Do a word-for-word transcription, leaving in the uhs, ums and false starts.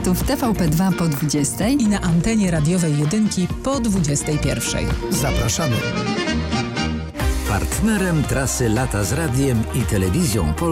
koncertu w T V P dwa po dwudziestej i na antenie radiowej jedynki po dwudziestej pierwszej. Zapraszamy. Partnerem trasy Lata z Radiem i Telewizją Polską